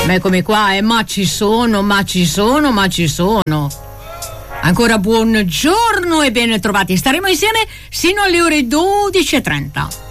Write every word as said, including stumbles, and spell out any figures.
Eccomi qua, eh, ma ci sono, ma ci sono, ma ci sono. Ancora buongiorno e ben trovati. Staremo insieme sino alle ore dodici e trenta.